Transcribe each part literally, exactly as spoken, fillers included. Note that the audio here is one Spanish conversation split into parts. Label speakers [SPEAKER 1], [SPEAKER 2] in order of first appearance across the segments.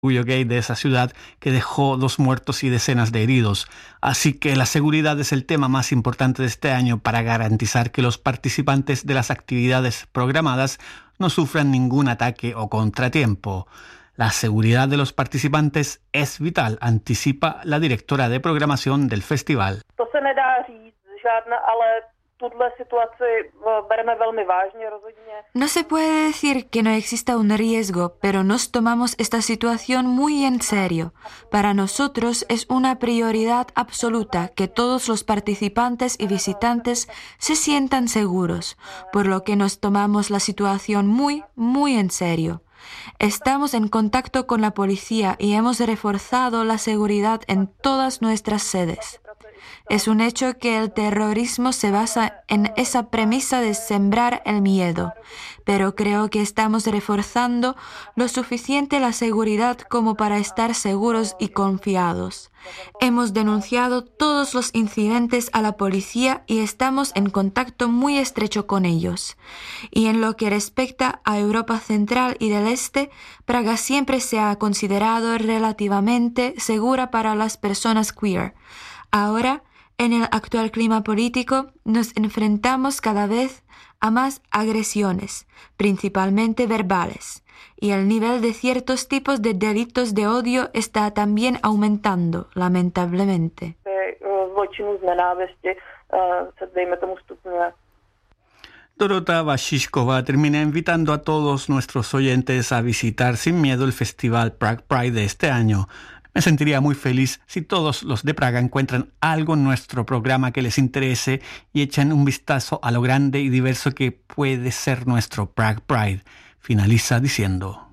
[SPEAKER 1] orgullo gay de esa ciudad que dejó dos muertos y decenas de heridos. Así que la seguridad es el tema más importante de este año para garantizar que los participantes de las actividades programadas no sufran ningún ataque o contratiempo. La seguridad de los participantes es vital, anticipa la directora de programación del festival.
[SPEAKER 2] To se nedá říct, žádná, ale tuhle situaci bereme velmi vážně rozhodně.
[SPEAKER 3] No se puede decir que no exista un riesgo, pero nos tomamos esta situación muy en serio. Para nosotros es una prioridad absoluta que todos los participantes y visitantes se sientan seguros, por lo que nos tomamos la situación muy, muy en serio. Estamos en contacto con la policía y hemos reforzado la seguridad en todas nuestras sedes. Es un hecho que el terrorismo se basa en esa premisa de sembrar el miedo, pero creo que estamos reforzando lo suficiente la seguridad como para estar seguros y confiados. Hemos denunciado todos los incidentes a la policía y estamos en contacto muy estrecho con ellos. Y en lo que respecta a Europa Central y del Este, Praga siempre se ha considerado relativamente segura para las personas queer. Ahora, en el actual clima político, nos enfrentamos cada vez a más agresiones, principalmente verbales, y el nivel de ciertos tipos de delitos de odio está también aumentando, lamentablemente.
[SPEAKER 1] Dorota Vashiskova termina invitando a todos nuestros oyentes a visitar sin miedo el festival Prague Pride de este año. Me sentiría muy feliz si todos los de Praga encuentran algo en nuestro programa que les interese y echen un vistazo a lo grande y diverso que puede ser nuestro Prague Pride. Finaliza diciendo: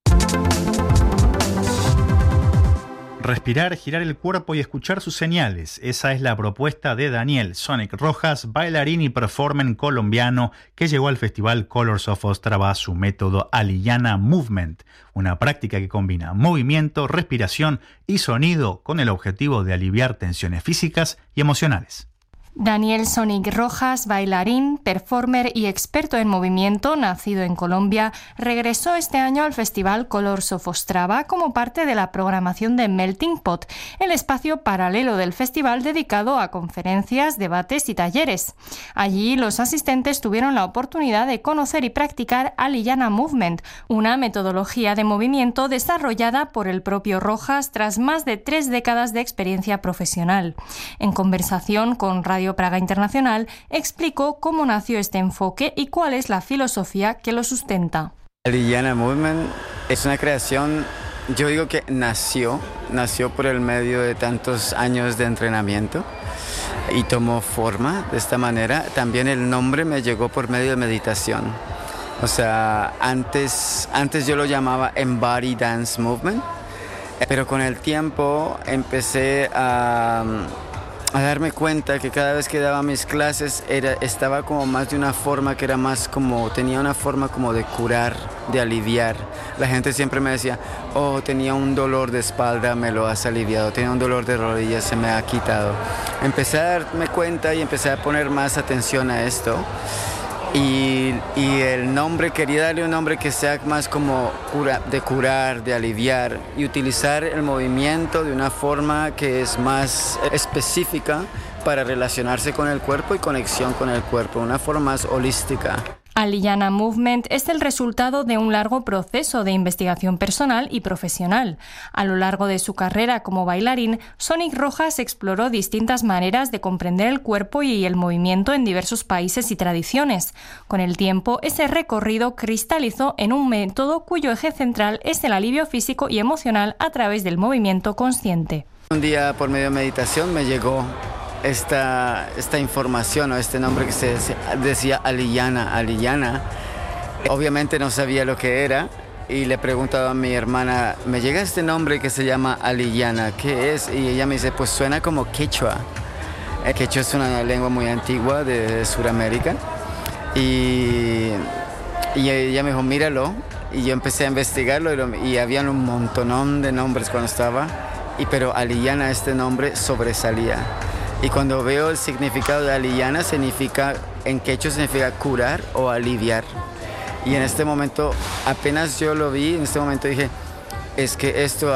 [SPEAKER 4] respirar, girar el cuerpo y escuchar sus señales. Esa es la propuesta de Daniel Sonic Rojas, bailarín y performer colombiano que llegó al festival Colors of Ostrava a su método Aliyana Movement, una práctica que combina movimiento, respiración y sonido con el objetivo de aliviar tensiones físicas y emocionales.
[SPEAKER 5] Daniel Sonic Rojas, bailarín, performer y experto en movimiento, nacido en Colombia, regresó este año al festival Colors of Ostrava como parte de la programación de Melting Pot, el espacio paralelo del festival dedicado a conferencias, debates y talleres. Allí los asistentes tuvieron la oportunidad de conocer y practicar Aliyana Movement, una metodología de movimiento desarrollada por el propio Rojas tras más de tres décadas de experiencia profesional. En conversación con Radio Praga Internacional, explicó cómo nació este enfoque y cuál es la filosofía que lo sustenta.
[SPEAKER 6] Aliyana Movement es una creación, yo digo que nació, nació por el medio de tantos años de entrenamiento y tomó forma de esta manera. También el nombre me llegó por medio de meditación. O sea, antes, antes yo lo llamaba Embody Dance Movement, pero con el tiempo empecé a... a darme cuenta que cada vez que daba mis clases era, estaba como más de una forma que era más como, tenía una forma como de curar, de aliviar. La gente siempre me decía, oh, tenía un dolor de espalda, me lo has aliviado, tenía un dolor de rodillas, se me ha quitado. Empecé a darme cuenta y empecé a poner más atención a esto. Y, y el nombre, quería darle un nombre que sea más como cura, de curar, de aliviar y utilizar el movimiento de una forma que es más específica para relacionarse con el cuerpo y conexión con el cuerpo, una forma más holística.
[SPEAKER 5] Aliyana Movement es el resultado de un largo proceso de investigación personal y profesional. A lo largo de su carrera como bailarín, Sonic Rojas exploró distintas maneras de comprender el cuerpo y el movimiento en diversos países y tradiciones. Con el tiempo, ese recorrido cristalizó en un método cuyo eje central es el alivio físico y emocional a través del movimiento consciente.
[SPEAKER 6] Un día, por medio de meditación, me llegó Esta, esta información o este nombre que se decía, decía Aliyana, Aliyana. Obviamente no sabía lo que era y le preguntaba a mi hermana, me llega este nombre que se llama Aliyana, ¿qué es? Y ella me dice, pues suena como quechua. El quechua es una lengua muy antigua de Sudamérica y, y ella me dijo, míralo, y yo empecé a investigarlo y, lo, y habían un montonón de nombres cuando estaba, y, pero Aliyana, este nombre sobresalía. Y cuando veo el significado de Aliyana, significa, en quechua significa curar o aliviar. Y en este momento, apenas yo lo vi, en este momento dije, es que esto